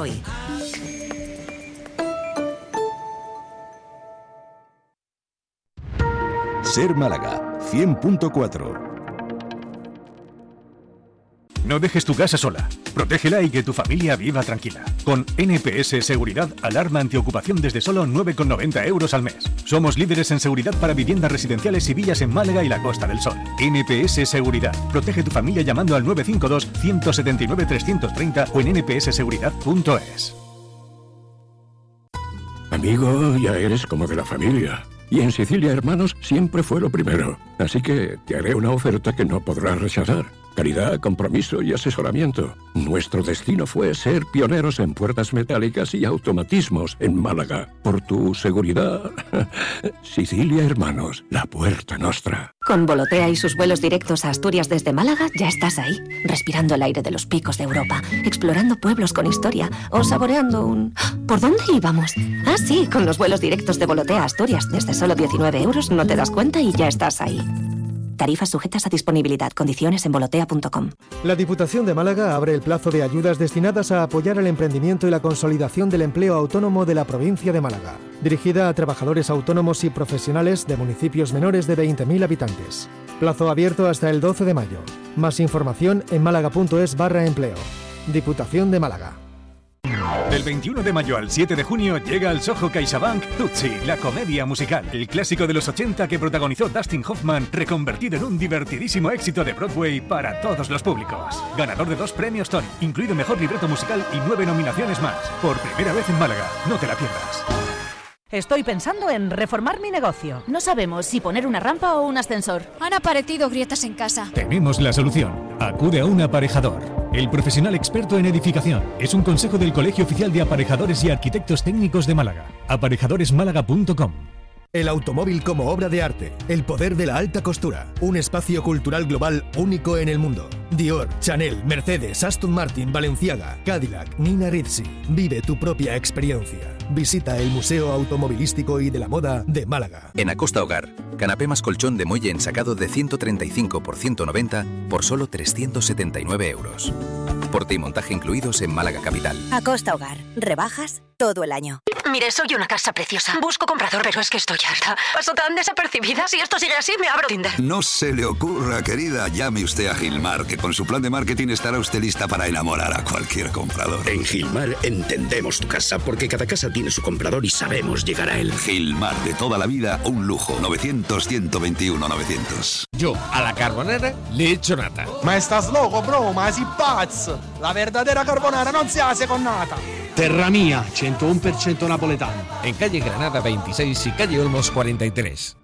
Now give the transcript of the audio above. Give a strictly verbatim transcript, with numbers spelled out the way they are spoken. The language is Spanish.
hoy. Ser Málaga, cien punto cuatro. No dejes tu casa sola. Protégela y que tu familia viva tranquila. Con N P S Seguridad, alarma antiocupación desde solo nueve con noventa euros al mes. Somos líderes en seguridad para viviendas residenciales y villas en Málaga y la Costa del Sol. N P S Seguridad. Protege tu familia llamando al nueve cinco dos, uno siete nueve, tres tres cero o en ene pe ese seguridad punto es. Amigo, ya eres como de la familia. Y en Sicilia Hermanos siempre fue lo primero. Así que te haré una oferta que no podrás rechazar. Calidad, compromiso y asesoramiento. Nuestro destino fue ser pioneros en puertas metálicas y automatismos en Málaga. Por tu seguridad, Sicilia Hermanos, la puerta nostra. Con Volotea y sus vuelos directos a Asturias desde Málaga, ya estás ahí, respirando el aire de los picos de Europa, explorando pueblos con historia o saboreando un... ¿Por dónde íbamos? Ah, sí, con los vuelos directos de Volotea a Asturias, desde solo diecinueve euros, no te das cuenta y ya estás ahí. Tarifas sujetas a disponibilidad. Condiciones en volotea punto com. La Diputación de Málaga abre el plazo de ayudas destinadas a apoyar el emprendimiento y la consolidación del empleo autónomo de la provincia de Málaga, dirigida a trabajadores autónomos y profesionales de municipios menores de veinte mil habitantes. Plazo abierto hasta el doce de mayo. Más información en málaga.es barra empleo. Diputación de Málaga. Del veintiuno de mayo al siete de junio llega al Soho CaixaBank Tutsi, la comedia musical, el clásico de los ochenta que protagonizó Dustin Hoffman, reconvertido en un divertidísimo éxito de Broadway para todos los públicos. Ganador de dos premios Tony, incluido mejor libreto musical y nueve nominaciones más. Por primera vez en Málaga, no te la pierdas. Estoy pensando en reformar mi negocio. No sabemos si poner una rampa o un ascensor. Han aparecido grietas en casa. Tenemos la solución. Acude a un aparejador. El profesional experto en edificación. Es un consejo del Colegio Oficial de Aparejadores y Arquitectos Técnicos de Málaga. aparejadores málaga punto com. El automóvil como obra de arte, el poder de la alta costura, un espacio cultural global único en el mundo. Dior, Chanel, Mercedes, Aston Martin, Balenciaga, Cadillac, Nina Ricci. Vive tu propia experiencia. Visita el Museo Automovilístico y de la Moda de Málaga. En Acosta Hogar, canapé más colchón de muelle ensacado de ciento treinta y cinco por ciento noventa por solo trescientos setenta y nueve euros. Porte y montaje incluidos en Málaga Capital. Acosta Hogar, rebajas todo el año. Mire, soy una casa preciosa. Busco comprador, pero es que estoy harta. Paso tan desapercibida. Si esto sigue así, me abro Tinder. No se le ocurra, querida. Llame usted a Gilmar, que con su plan de marketing estará usted lista para enamorar a cualquier comprador. En Gilmar entendemos tu casa, porque cada casa tiene su comprador y sabemos llegar a él. Gilmar, de toda la vida, un lujo. novecientos, ciento veintiuno, novecientos. Yo a la carbonara le echo nata. Ma estás loco, bro, ma si pazzo. La verdadera carbonara non si hace con nata. Terra mía, ciento uno por ciento napoletano. En calle Granada veintiséis y calle Olmos cuarenta y tres.